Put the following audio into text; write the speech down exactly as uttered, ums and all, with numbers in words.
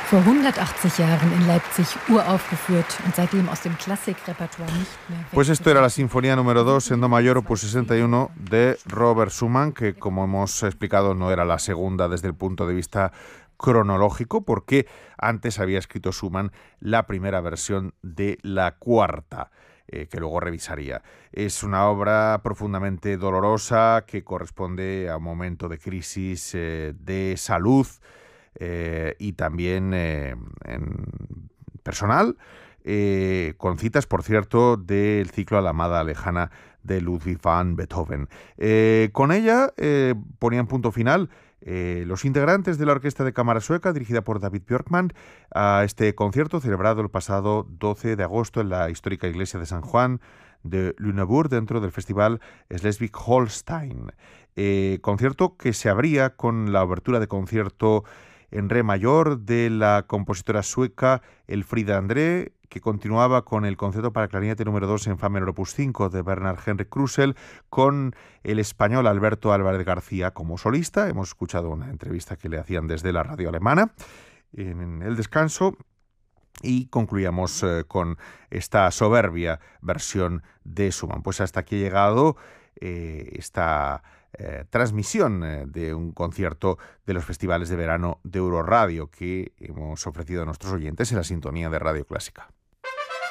Vor hundertachtzig Jahren in Leipzig uraufgeführt und seitdem aus dem Klassikrepertoire nicht mehr. Pues esto era la Sinfonía número dos en Do mayor, opus sesenta y uno, de Robert Schumann, que como hemos explicado no era la segunda desde el punto de vista cronológico, porque antes había escrito Schumann la primera versión de la cuarta, eh, que luego revisaría. Es una obra profundamente dolorosa que corresponde a un momento de crisis eh, de salud eh, y también eh, en personal, eh, con citas, por cierto, del ciclo A la amada lejana de Ludwig van Beethoven. Eh, con ella eh, ponían punto final Eh, los integrantes de la Orquesta de Cámara Sueca, dirigida por David Björkman, a este concierto celebrado el pasado doce de agosto en la histórica iglesia de San Juan de Lüneburg, dentro del festival Schleswig-Holstein. Eh, concierto que se abría con la obertura de concierto en re mayor de la compositora sueca Elfrida André, que continuaba con el concierto para clarinete número dos en fa menor opus cinco de Bernard Henrik Krusell, con el español Alberto Álvarez García como solista. Hemos escuchado una entrevista que le hacían desde la radio alemana en el descanso. Y concluíamos eh, con esta soberbia versión de Schumann. Pues hasta aquí ha llegado eh, esta eh, transmisión eh, de un concierto de los festivales de verano de Euroradio que hemos ofrecido a nuestros oyentes en la sintonía de Radio Clásica.